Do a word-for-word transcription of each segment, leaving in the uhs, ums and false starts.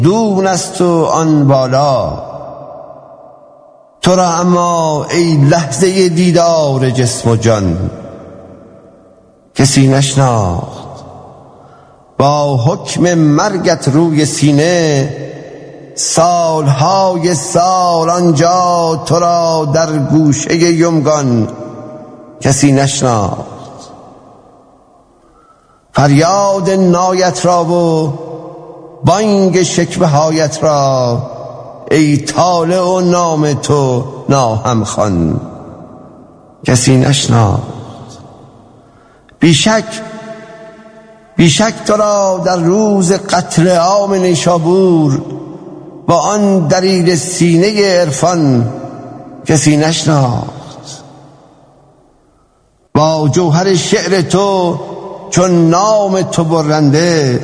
دون است و آن بالا. تو را اما ای لحظه دیدار جسم و جان کسی نشناخت. با حکم مرگت روی سینه سالهای سال آنجا تو را در گوشه یمگان کسی نشناخت. فریاد نایت را و بانگ شکوه هایت را ای طالع و نام تو ناهم خوان کسی نشناخت. بیشک بیشک تو را در روز قتل عام نیشابور با آن دلیل سینه عرفان کسی نشناخت. با جوهر شعر تو چون نام تو برنده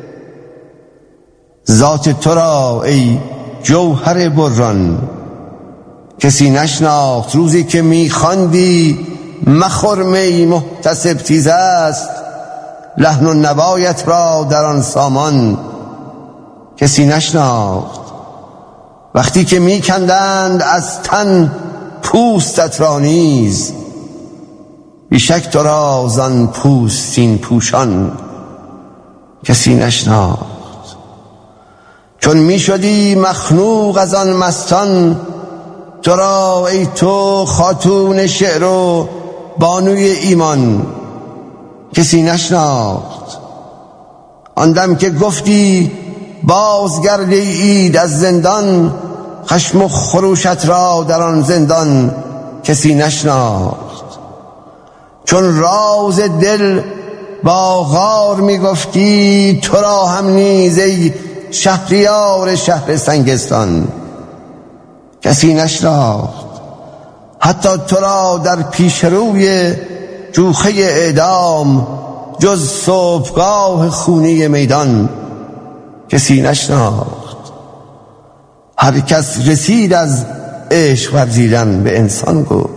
ذات تو را ای جوهر بران کسی نشناخت. روزی که میخواندی مخور می محتسب تیز است لحن و نوایت را در آن سامان کسی نشناخت. وقتی که میکندند از تن پوستت را نیز بیشک تو را زان پوستین پوشان کسی نشناخت. چون می شدی مخنوق از آن مستان تو را ای تو خاتون شعر و بانوی ایمان کسی نشناخت. آن دم که گفتی بازگرد اید از زندان خشم و خروشت را در آن زندان کسی نشناخت. چون راز دل با غار می گفتی تو را هم نیز ای شهریار شهر سنگستان کسی نشناخت. حتی تو را در پیش روی جوخه اعدام جز صبحگاه خونی میدان کسی نشناخت. هر کس رسید از عشق ورزیدن به انسان گفت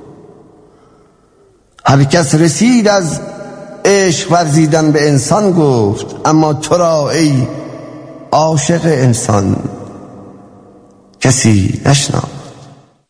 هر کس رسید از عشق ورزیدن به انسان گفت اما تو را ای عاشق انسان کسی نشناخت.